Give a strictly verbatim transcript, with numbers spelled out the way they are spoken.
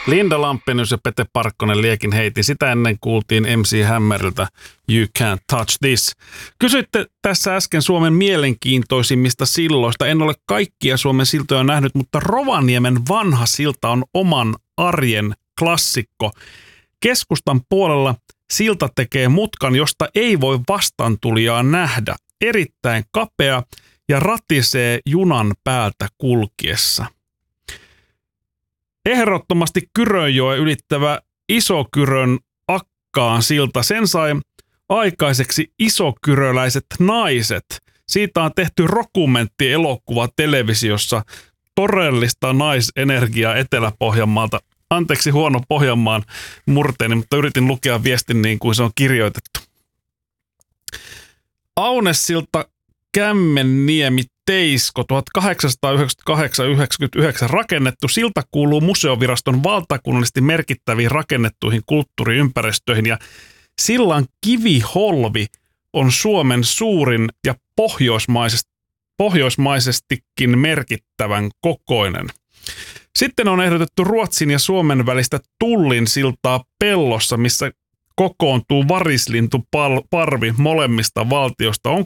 Linda Lampenius ja Pete Parkkonen liekin heitin. Sitä ennen kuultiin M C Hammeriltä You Can't Touch This. Kysyitte tässä äsken Suomen mielenkiintoisimmista silloista. En ole kaikkia Suomen siltoja nähnyt, mutta Rovaniemen vanha silta on oman arjen klassikko. Keskustan puolella silta tekee mutkan, josta ei voi vastaantulijaa nähdä. Erittäin kapea ja ratisee junan päältä kulkiessa. Ehdottomasti Kyrönjoen ylittävä Isokyrön Akkaan silta. Sen sai aikaiseksi isokyröläiset naiset. Siitä on tehty dokumenttielokuva televisiossa. Todellista naisenergiaa Etelä-Pohjanmaalta. Anteeksi huono Pohjanmaan murteeni, mutta yritin lukea viestin niin kuin se on kirjoitettu. Aunessilta Kämmenniemi Teisko tuhatkahdeksansataayhdeksänkymmentäkahdeksan yhdeksänkymmentäyhdeksän rakennettu. Silta kuuluu museoviraston valtakunnallisesti merkittäviin rakennettuihin kulttuuriympäristöihin ja sillan kiviholvi on Suomen suurin ja pohjoismaisesti, pohjoismaisestikin merkittävän kokoinen. Sitten on ehdotettu Ruotsin ja Suomen välistä Tullin siltaa Pellossa, missä kokoontuu varislintuparvi molemmista valtiosta. On